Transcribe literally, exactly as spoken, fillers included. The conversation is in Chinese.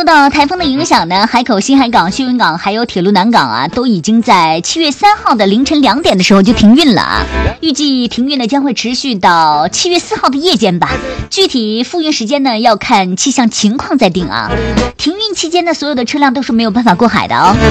到台风的影响呢，海口新海港、秀云港还有铁路南港啊，都已经在七月三号的凌晨两点的时候就停运了啊。预计停运呢将会持续到七月四号的夜间吧，具体复运时间呢要看气象情况再定啊。停运期间呢，所有的车辆都是没有办法过海的哦。